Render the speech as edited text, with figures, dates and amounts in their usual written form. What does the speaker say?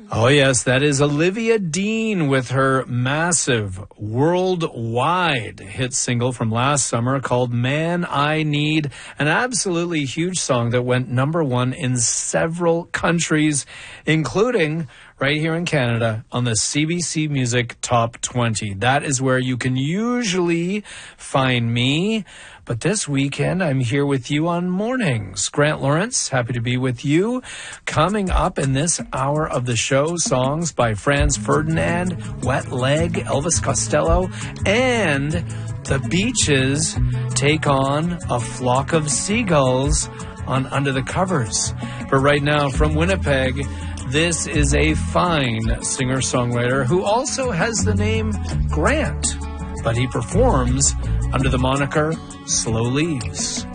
Oh, yes, that is Olivia Dean with her massive worldwide hit single from last summer called Man I Need, an absolutely huge song that went number one in several countries, including right here in Canada on the CBC Music Top 20. That is where you can usually find me. But this weekend, I'm here with you on Mornings. Grant Lawrence, happy to be with you. Coming up in this hour of the show, songs by Franz Ferdinand, Wet Leg, Elvis Costello, and the Beaches take on A Flock of Seagulls on Under the Covers. But right now, from Winnipeg, this is a fine singer-songwriter who also has the name Grant, but he performs under the moniker Slow Leaves.